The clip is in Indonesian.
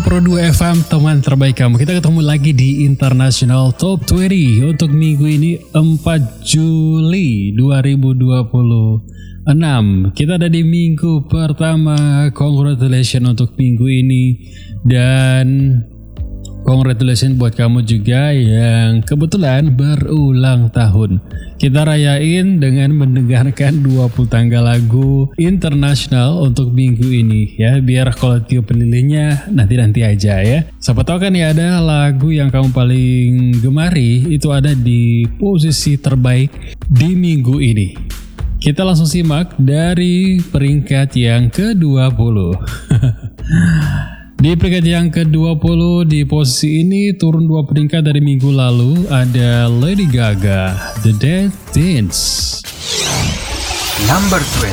Pro 2 FM, teman terbaik kamu. Kita ketemu lagi di International Top 20 untuk minggu ini 4 Juli 2026. Kita ada di minggu pertama. Congratulations untuk minggu ini. Dan congratulations buat kamu juga yang kebetulan berulang tahun. Kita rayain dengan mendengarkan 20 tanggal lagu internasional untuk minggu ini ya. Biar kalau tiup lilihnya nanti aja ya. Siapa tahu kan ya ada lagu yang kamu paling gemari itu ada di posisi terbaik di minggu ini. Kita langsung simak dari peringkat yang ke-20. Di peringkat yang ke-20 di posisi ini turun 2 peringkat dari minggu lalu ada Lady Gaga, The Dead Dance. Number 20.